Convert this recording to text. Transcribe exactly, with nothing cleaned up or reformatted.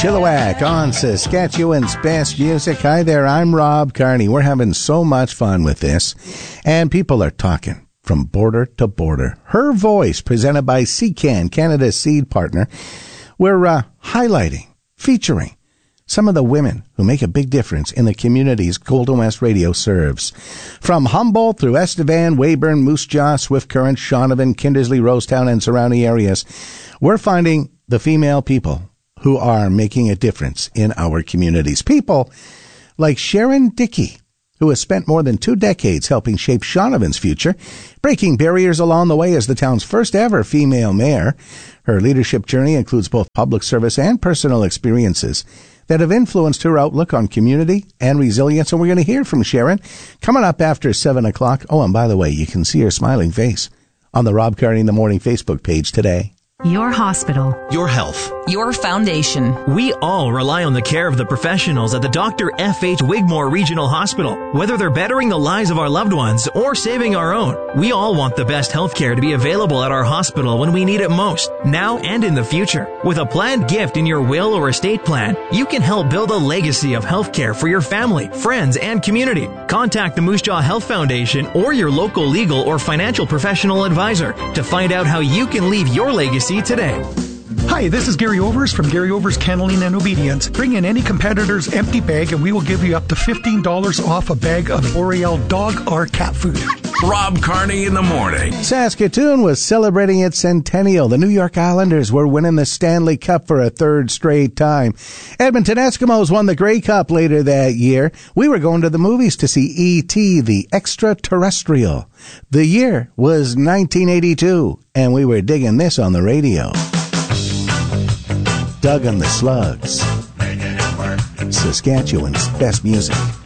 Chilliwack on Saskatchewan's best music. Hi there, I'm Rob Carney. We're having so much fun with this, and people are talking from border to border. Her Voice, presented by C CAN, Canada's seed partner. We're uh, highlighting, featuring some of the women who make a big difference in the communities Golden West Radio serves. From Humboldt through Estevan, Weyburn, Moose Jaw, Swift Current, Shaunavon, Kindersley, Rosetown, and surrounding areas, we're finding the female people who are making a difference in our communities. People like Sharon Dickey, who has spent more than two decades helping shape Shaunavon's future, breaking barriers along the way as the town's first ever female mayor. Her leadership journey includes both public service and personal experiences that have influenced her outlook on community and resilience. And we're going to hear from Sharon coming up after seven o'clock. Oh, and by the way, you can see her smiling face on the Rob Carney in the Morning Facebook page today. Your hospital. Your health. Your foundation. We all rely on the care of the professionals at the Doctor F H Wigmore Regional Hospital. Whether they're bettering the lives of our loved ones or saving our own, we all want the best health care to be available at our hospital when we need it most, now and in the future. With a planned gift in your will or estate plan, you can help build a legacy of health care for your family, friends, and community. Contact the Moose Jaw Health Foundation or your local legal or financial professional advisor to find out how you can leave your legacy today. Hi, this is Gary Overs from Gary Overs Kenneling and Obedience. Bring in any competitor's empty bag and we will give you up to fifteen dollars off a bag of Boreal dog or cat food. Rob Carney in the Morning. Saskatoon was celebrating its centennial. The New York Islanders were winning the Stanley Cup for a third straight time. Edmonton Eskimos won the Grey Cup later that year. We were going to the movies to see E T the Extraterrestrial. The year was nineteen eighty-two, and we were digging this on the radio. Doug and the Slugs. Saskatchewan's best music.